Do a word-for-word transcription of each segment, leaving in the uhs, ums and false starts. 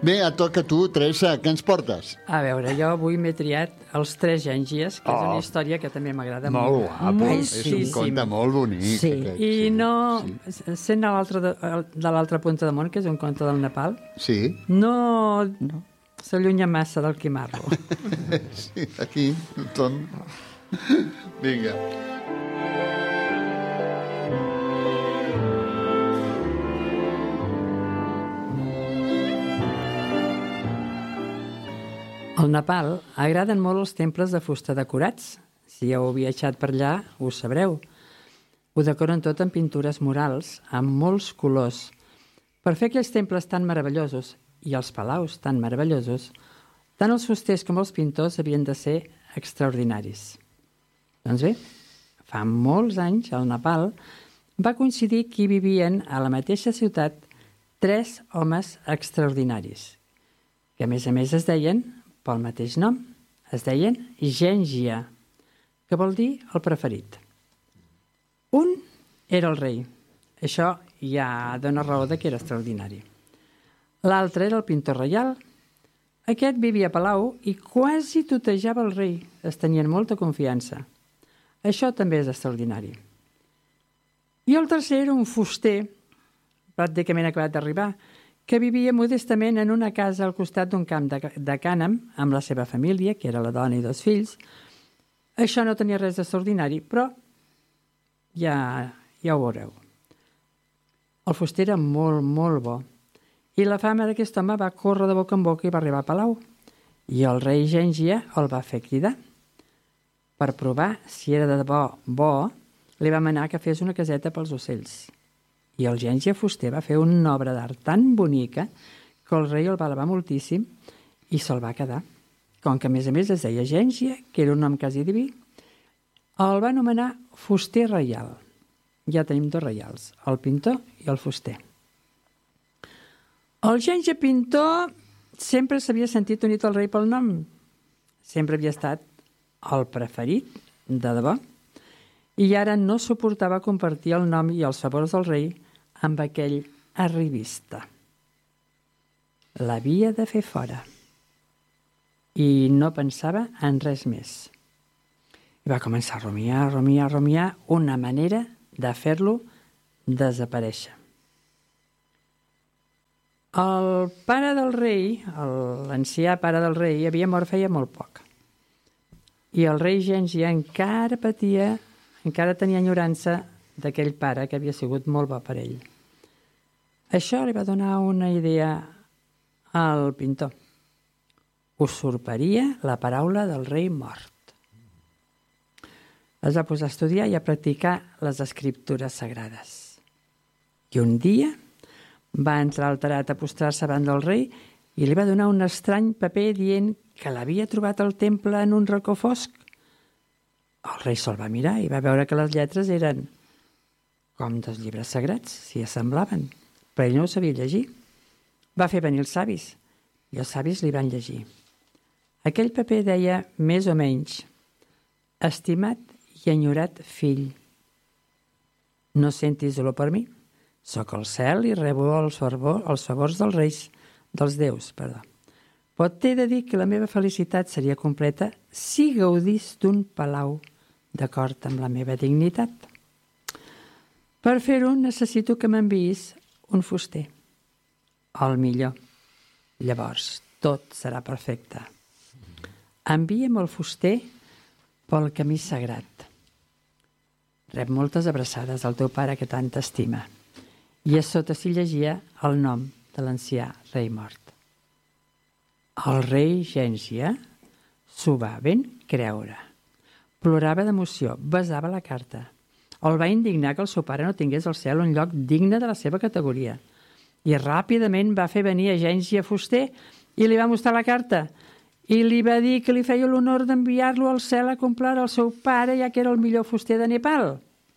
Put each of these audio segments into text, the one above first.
Bé, et toca a tu, Teresa, què ens portes? A veure, jo avui m'he triat Els tres Gengies, que oh. és una història que també m'agrada molt. Molt guapo, és un conte molt bonic. Sí, aquest, i sí, no... Sí. Sent a l'altra de, de l'altra punta del món, que és un conte del Nepal, Sí. no, no s'allunya massa del Quimarro. Sí, aquí, tothom... Vinga. Al Nepal agraden molt els temples de fusta decorats. Si heu viatjat per allà, ho sabreu. Ho decoren tot amb pintures murals, amb molts colors. Per fer aquells temples tan meravellosos i els palaus tan meravellosos, tant els fusters com els pintors havien de ser extraordinaris. Doncs bé, fa molts anys, al Nepal, va coincidir que hi vivien a la mateixa ciutat tres homes extraordinaris, que a més a més es deien, pel mateix nom, es deien Gengia, que vol dir el preferit. Un era el rei. Això ja dona raó de que era extraordinari. L'altre era el pintor reial. Aquest vivia a palau i quasi tutejava el rei. Es tenien molta confiança. Això també és extraordinari. I el tercer era un fuster, pràcticament acabat d'arribar, que vivia modestament en una casa al costat d'un camp de, de cànem amb la seva família, que era la dona i dos fills. Això no tenia res d'extraordinari, però ja, ja ho veureu. El fuster era molt, molt bo, i la fama d'aquest home va córrer de boca en boca i va arribar a palau. I el rei Gengia el va fer cridar. Per provar si era de bo, bo, li va manar que fes una caseta pels ocells. I el Gengia fuster va fer una obra d'art tan bonica que el rei el va alabar moltíssim i se'l va quedar. Com que a més a més es deia Gengia, que era un nom quasi diví, el va anomenar fuster reial. Ja tenim dos reials, el pintor i el fuster. El Gengia pintor sempre s'havia sentit unit al rei pel nom. Sempre havia estat el preferit, de debò, i ara no suportava compartir el nom i els favors del rei amb aquell arribista. L'havia de fer fora. I no pensava en res més. I va començar a rumiar, rumiar, rumiar una manera de fer-lo desaparèixer. El pare del rei, l'ancià pare del rei, havia mort feia molt poc. I el rei Gengia encara patia, encara tenia enyorança d'aquell pare que havia sigut molt bo per ell. Això li va donar una idea al pintor. Usurparia la paraula del rei mort. Es va posar a estudiar i a practicar les escriptures sagrades. I un dia va entrar alterat a postrar-se davant del rei i li va donar un estrany paper dient que l'havia trobat al temple en un racó fosc. El rei se'l va mirar i va veure que les lletres eren com dos llibres sagrats, s'hi assemblaven, però ell no ho sabia llegir. Va fer venir els savis, i els savis li van llegir. Aquell paper deia, més o menys, estimat i enyorat fill, no sentis dolor per mi, soc al cel i rebo els favors, els favors dels reis, dels déus, perdó. Pot t'he de dir que la meva felicitat seria completa si gaudís d'un palau d'acord amb la meva dignitat. Per fer-ho necessito que m'enviïs un fuster. El millor. Llavors, tot serà perfecte. Envia'm el fuster pel camí sagrat. Rep moltes abraçades al teu pare que tant t'estima. I a sota s'hi llegia el nom de l'ancià rei mort. El rei Gengia s'ho va ben creure. Plorava d'emoció, besava la carta. El va indignar que el seu pare no tingués al cel un lloc digne de la seva categoria. I ràpidament va fer venir a Gengia fuster i li va mostrar la carta. I li va dir que li feia l'honor d'enviar-lo al cel a comprar el seu pare, ja que era el millor fuster de Nepal.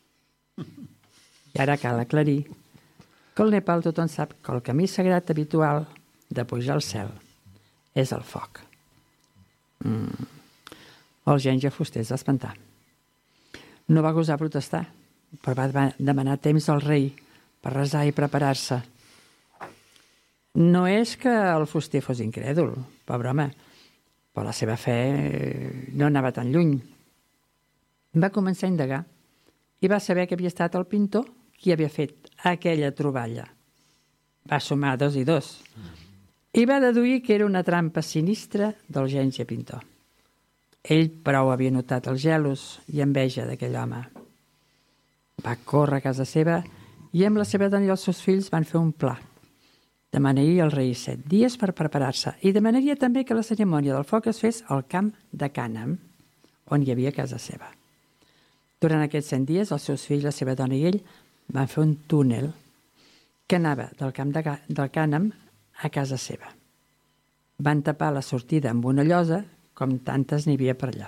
I ara cal aclarir que al Nepal tothom sap que el camí sagrat habitual de pujar al cel és el foc. Mm. El Gengia fuster es va espantar. No va gosar protestar, però va demanar temps al rei per resar i preparar-se. No és que el fuster fos incrèdul, pobre home, però la seva fe no anava tan lluny. Va començar a indagar i va saber que havia estat el pintor qui havia fet aquella troballa. Va sumar dos i dos i va deduir que era una trampa sinistra del geni pintor. Ell prou havia notat els gelos i enveja d'aquell home. Va córrer a casa seva i amb la seva dona i els seus fills van fer un pla. Demanaria al rei set dies per preparar-se i demanaria també que la cerimònia del foc es fes al camp de Cànem, on hi havia casa seva. Durant aquests cent dies, els seus fills, la seva dona i ell van fer un túnel que anava del camp de, del Cànem a casa seva. Van tapar la sortida amb una llosa, com tantes n'hi havia per allà.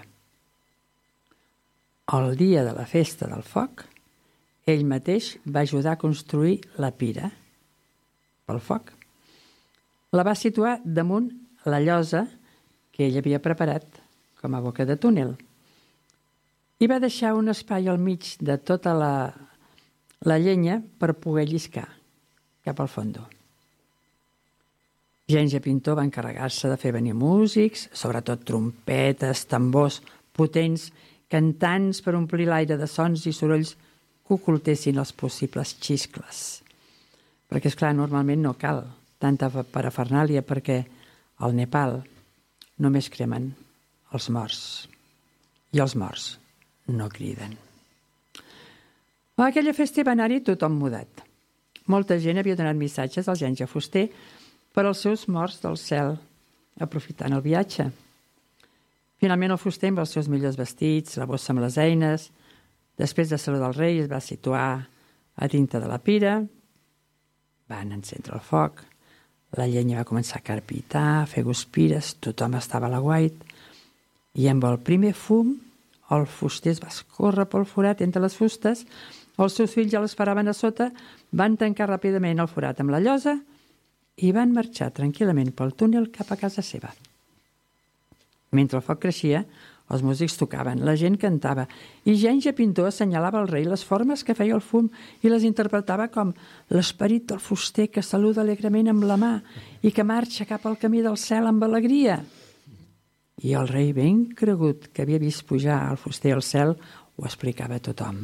El dia de la festa del foc, ell mateix va ajudar a construir la pira pel foc. La va situar damunt la llosa que ell havia preparat com a boca de túnel i va deixar un espai al mig de tota la, la llenya per poder lliscar cap al fons. Geni pintor va encarregar-se de fer venir músics, sobretot trompetes, tambors potents, cantants per omplir l'aire de sons i sorolls que ocultessin els possibles xiscles. Perquè, esclar, normalment no cal tanta parafernàlia perquè al Nepal només cremen els morts i els morts no criden. A aquella festa va anar-hi tothom mudat. Molta gent havia donat missatges al geni fuster per als seus morts del cel, aprofitant el viatge. Finalment el fuster amb els seus millors vestits, la bossa amb les eines, després de saludar el rei es va situar a dintre de la pira, van encendre el foc, la llenya va començar a carpitar, a fer guspires, tothom estava a l'aguait, i amb el primer fum el fuster es va escórrer pel forat entre les fustes, els seus fills ja l'esperaven a sota, van tancar ràpidament el forat amb la llosa i van marxar tranquil·lament pel túnel cap a casa seva. Mentre el foc creixia, els músics tocaven, la gent cantava i geni pintor assenyalava al rei les formes que feia el fum i les interpretava com l'esperit del fuster que saluda alegrement amb la mà i que marxa cap al camí del cel amb alegria. I el rei, ben cregut que havia vist pujar el fuster al cel, ho explicava a tothom.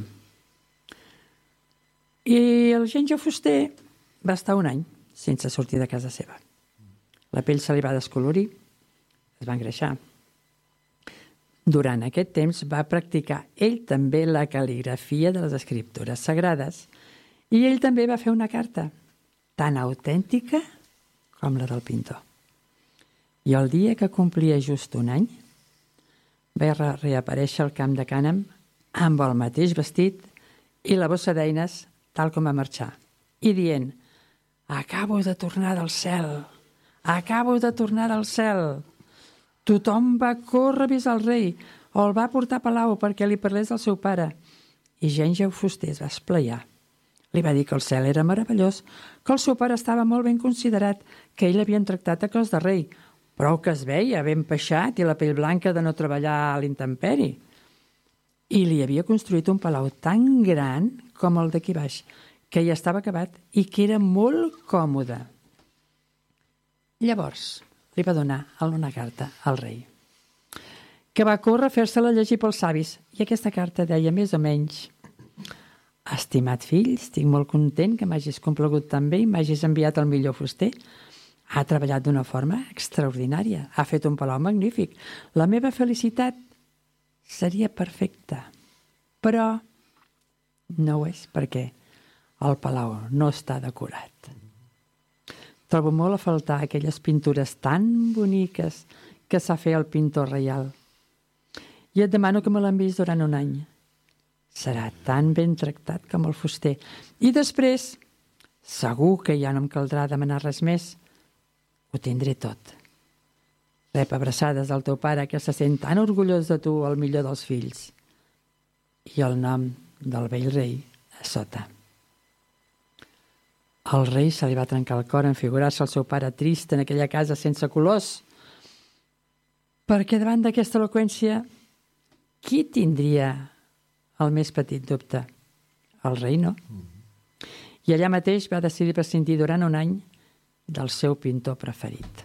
I el geni fuster va estar un any sense sortir de casa seva. La pell se li va descolorir, es va engreixar. Durant aquest temps va practicar ell també la cal·ligrafia de les escriptures sagrades i ell també va fer una carta tan autèntica com la del pintor. I el dia que complia just un any va reaparèixer al camp de Cànem amb el mateix vestit i la bossa d'eines tal com va marxar i dient: «Acabo de tornar del cel, acabo de tornar del cel». Tothom va córrer a avisar el rei, o el va portar a palau perquè li parlés del seu pare. I geni fuster es va esplaiar. Li va dir que el cel era meravellós, que el seu pare estava molt ben considerat, que ell l'havien tractat a cos de rei, prou que es veia ben peixat i la pell blanca de no treballar a l'intemperi. I li havia construït un palau tan gran com el d'aquí baix, que ja estava acabat i que era molt còmode. Llavors li va donar una carta al rei, que va córrer a fer-se-la llegir pels savis, i aquesta carta deia més o menys: «Estimat fill, estic molt content que m'hagis complagut tan bé i m'hagis enviat el millor fuster. Ha treballat d'una forma extraordinària, ha fet un palau magnífic. La meva felicitat seria perfecta, però no ho és perquè el palau no està decorat. Trobo molt a faltar aquelles pintures tan boniques que s'ha fet el pintor reial. I et demano que me l'enviïs durant un any. Serà tan ben tractat com el fuster. I després, segur que ja no em caldrà demanar res més. Ho tindré tot. Rep abraçades del teu pare, que se sent tan orgullós de tu, el millor dels fills. I el nom del vell rei a sota». Al rei se li va trencar el cor en figurar-se el seu pare trist en aquella casa sense colors, perquè davant d'aquesta eloqüència, qui tindria el més petit dubte? El rei no. I allà mateix va decidir prescindir durant un any del seu pintor preferit.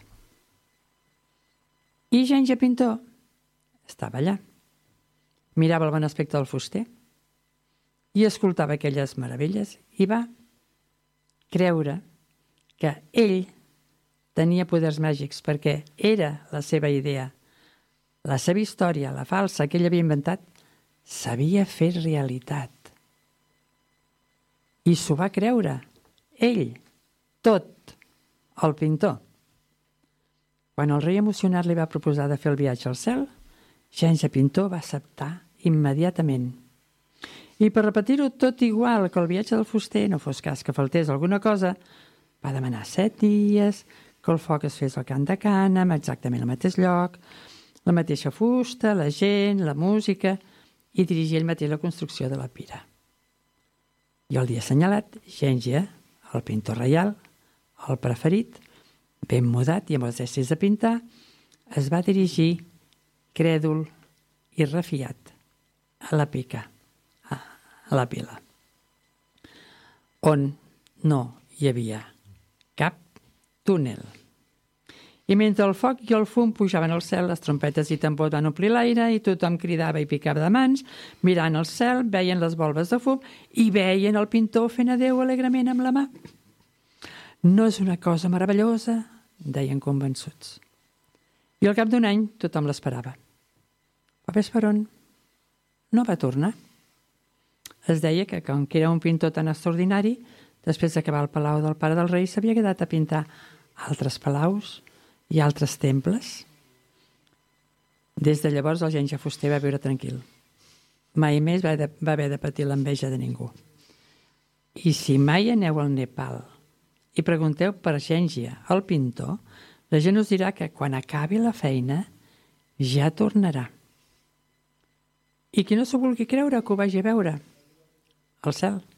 I Genge Pintor estava allà. Mirava el bon aspecte del fuster i escoltava aquelles meravelles i va creure que ell tenia poders màgics perquè era la seva idea, la seva història, la falsa que ell havia inventat, s'havia fet realitat. I s'ho va creure, ell, tot, el pintor. Quan el rei emocionat li va proposar de fer el viatge al cel, Genge Pintor va acceptar immediatament. I per repetir-ho tot igual que el viatge del fuster, no fos cas que faltés alguna cosa, va demanar set dies, que el foc es fes al Camp de Cànem, exactament al mateix lloc, la mateixa fusta, la gent, la música, i dirigir ell mateix la construcció de la pira. I el dia assenyalat, Genge, el pintor reial, el preferit, ben mudat i amb els estris de pintar, es va dirigir, crèdul i refiat, a la pica, a la pila, on no hi havia cap túnel. I mentre el foc i el fum pujaven al cel, les trompetes i tambors van omplir l'aire i tothom cridava i picava de mans, mirant el cel, veien les volves de fum i veien el pintor fent adéu alegrement amb la mà. No és una cosa meravellosa, deien convençuts. I al cap d'un any tothom l'esperava. Però ves per on? No va tornar. Es deia que, com que era un pintor tan extraordinari, després d'acabar el palau del pare del rei, s'havia quedat a pintar altres palaus i altres temples. Des de llavors el Genge fuster va viure tranquil. Mai més va, de, va haver de patir l'enveja de ningú. I si mai aneu al Nepal i pregunteu per Genge, el pintor, la gent us dirà que quan acabi la feina ja tornarà. I qui no s'ho vulgui creure, que ho vagi a veure al cel.